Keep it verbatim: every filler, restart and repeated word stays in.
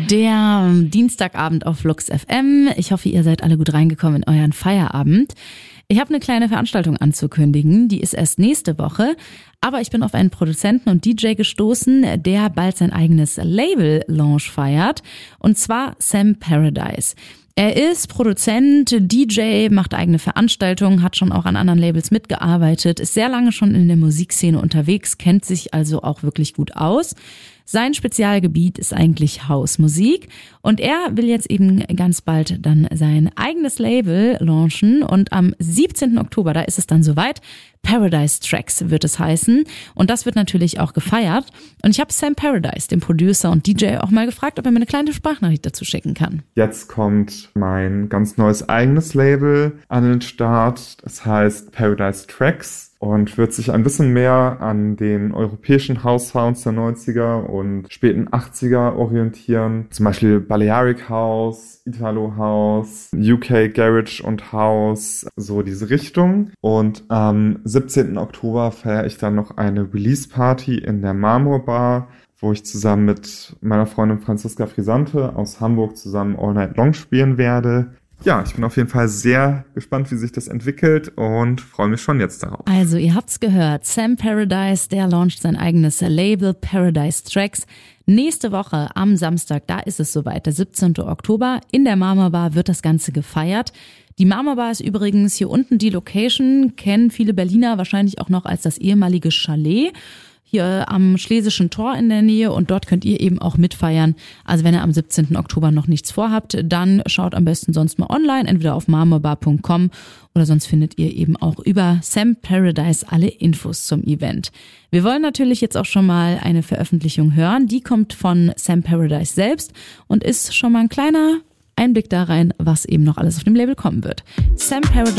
Der Dienstagabend auf Flux F M. Ich hoffe, ihr seid alle gut reingekommen in euren Feierabend. Ich habe eine kleine Veranstaltung anzukündigen, die ist erst nächste Woche, aber ich bin auf einen Produzenten und D J gestoßen, der bald sein eigenes Label-Launch feiert, und zwar Sam Paradise. Er ist Produzent, D J, macht eigene Veranstaltungen, hat schon auch an anderen Labels mitgearbeitet, ist sehr lange schon in der Musikszene unterwegs, kennt sich also auch wirklich gut aus. Sein Spezialgebiet ist eigentlich Hausmusik und er will jetzt eben ganz bald dann sein eigenes Label launchen und am siebzehnten Oktober, da ist es dann soweit, Paradise Tracks wird es heißen und das wird natürlich auch gefeiert. Und ich habe Sam Paradise, den Producer und D J, auch mal gefragt, ob er mir eine kleine Sprachnachricht dazu schicken kann. Jetzt kommt mein ganz neues eigenes Label an den Start, das heißt Paradise Tracks. Und wird sich ein bisschen mehr an den europäischen House-Sounds der neunziger und späten achtziger orientieren. Zum Beispiel Balearic House, Italo House, U K Garage und House, so diese Richtung. Und am siebzehnten Oktober feiere ich dann noch eine Release-Party in der Marmor Bar, wo ich zusammen mit meiner Freundin Franziska Frisante aus Hamburg zusammen All Night Long spielen werde. Ja, ich bin auf jeden Fall sehr gespannt, wie sich das entwickelt und freue mich schon jetzt darauf. Also ihr habt's gehört, Sam Paradise, der launcht sein eigenes Label Paradise Tracks. Nächste Woche am Samstag, da ist es soweit, der siebzehnten Oktober, in der Marmor Bar wird das Ganze gefeiert. Die Marmor Bar ist übrigens hier unten die Location, kennen viele Berliner wahrscheinlich auch noch als das ehemalige Chalet. Hier am Schlesischen Tor in der Nähe und dort könnt ihr eben auch mitfeiern. Also wenn ihr am siebzehnten Oktober noch nichts vorhabt, dann schaut am besten sonst mal online, entweder auf marmorbar punkt com oder sonst findet ihr eben auch über Sam Paradise alle Infos zum Event. Wir wollen natürlich jetzt auch schon mal eine Veröffentlichung hören, die kommt von Sam Paradise selbst und ist schon mal ein kleiner Einblick da rein, was eben noch alles auf dem Label kommen wird. Sam Paradise